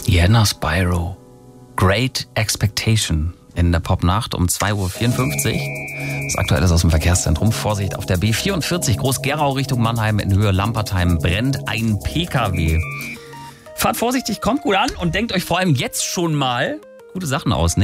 Jenna Spyro. Great Expectation in der Popnacht um 2.54 Uhr. Das Aktuelle ist aus dem Verkehrszentrum. Vorsicht, auf der B44 Groß-Gerau Richtung Mannheim in Höhe Lampertheim brennt ein PKW. Fahrt vorsichtig, kommt gut an und denkt euch vor allem jetzt schon mal gute Sachen aus, nicht?